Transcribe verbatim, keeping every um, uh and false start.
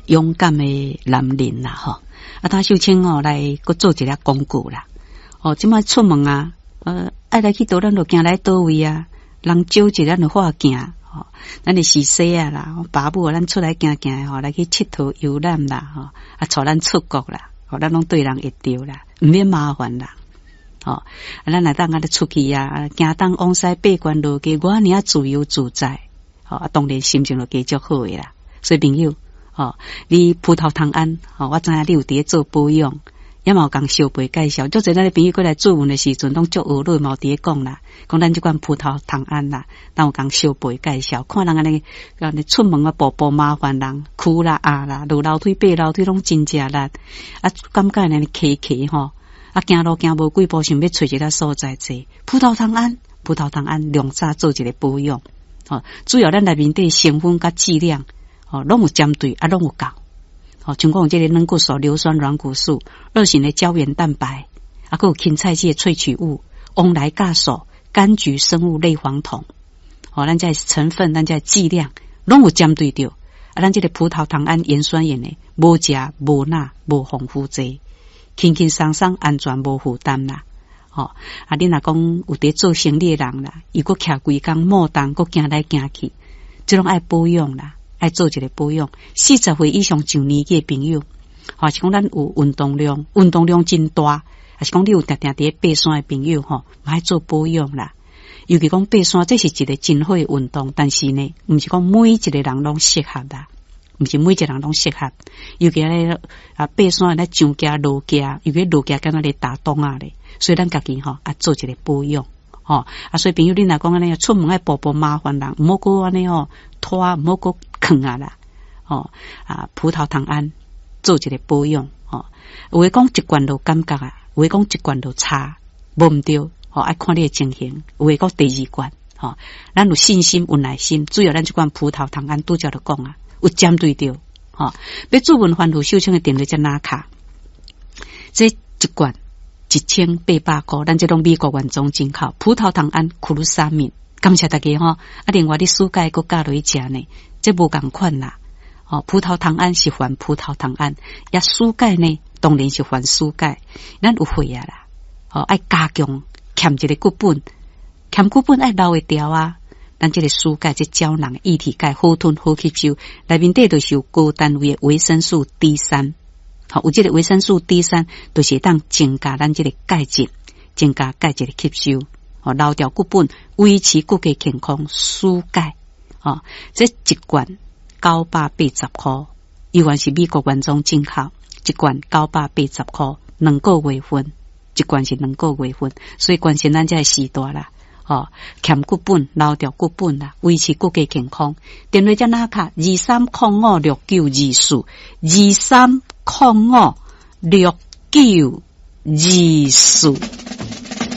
勇敢的男人啦吼。啊，他秀清哦来搁做一个广告啦。哦，即摆出门啊，呃，爱来去倒咱就行来倒位啊，人少一咱就化行。吼，咱的是说啊啦，爸母咱出来行行吼，来去佚佗游览啦，吼，啊，带咱出国啦，吼，咱拢对人会着啦，唔免麻烦啦，吼，啊，咱来当啊出去啊，行东往西八关路街，我呢自由自在，吼，啊，当然心情就加足好诶啦。所以朋友，吼，你葡萄糖胺，吼，我知影你有伫做保养。也嘛有讲小辈介绍，足侪咱的朋友过来做问的时阵，拢足学论嘛有伫讲啦，讲咱即款葡萄糖胺啦，但有讲小辈介绍，看人安尼，安尼出门啊步步麻烦人，哭啦啊啦，落楼梯爬楼梯拢真正力，啊感觉安尼骑骑吼，啊行路行无几步，想要找一个所在坐，葡萄糖胺，葡萄糖胺量早做一个保养，吼，主要咱内面的成分甲剂量，吼，拢有针对，啊拢有够。哦，像讲这个软骨素、硫酸软骨素、二型的胶原蛋白，啊，还有芹菜剂萃取物、翁来酵素、柑橘生物类黄酮，哦，咱这成分、咱这剂量，拢有针对着。啊，咱这个葡萄糖胺盐酸盐呢，无食、无钠、无防腐剂，轻轻松松、安全、无负担啦。哦，啊，你若讲有伫做生意的人啦，伊个徛规工莫动，个行来行去，这种爱保养啦。爱做一个保养，四十岁以上上年纪的朋友，或是讲咱有运动量，运动量真大，还是讲你有定定伫爬山的朋友吼，爱做保养啦。尤其讲爬山，这是一个真好的运动，但是呢，唔是讲每一个人拢适合啦，唔是每一个人拢适合。尤其咧啊，爬山咧上架落架，尤其落架敢若咧打洞啊咧，所以咱家己吼啊做一个保养。哦，啊，所以朋友你若讲安尼出门爱步步麻烦人，唔好过安尼哦，拖唔好过坑啊啦，哦啊，葡萄糖胺做一个保养，哦，有诶讲一罐就感觉啊，有诶讲一罐就差，无毋对，哦，爱看你诶情形，有诶讲第二罐，哦，咱有信心有耐心，主要咱这罐葡萄糖胺拄则就讲啊，有针对着，哦，要做文番路秀清诶电话只拿卡，这一罐。一千八百块，咱这种美国原装进口葡萄糖胺库鲁沙敏，感谢大家吼。啊，另外你蔬钙佮加落去食呢，这无共款啦。哦，葡萄糖胺是还葡萄糖胺，也蔬钙呢，当然是还蔬钙。咱有会啊啦，哦，爱加强欠一个骨本，欠骨本爱留会掉啊。咱这个蔬钙这胶囊液体钙好吞好吸收，内面底都是有高单位的维生素 D 三。好，有这个维生素 D 三，就是当增加咱这个钙质，增加钙质的吸收，哦，留掉骨本，维持骨骼健康，输钙，哦，这一罐九百八十块，依然是美国原装进口，一罐九百八十块，两个月份，一罐是两个月份，所以关心咱这时代啦。哦，欠骨本，留掉骨本啦，维持骨骼健康。电话只哪卡？二三零五六九二四，二三零五六九二四。